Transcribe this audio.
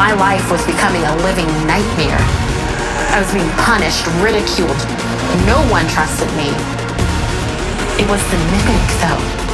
My life was becoming a living nightmare. I was being punished, ridiculed. No one trusted me. It was the mimic, though.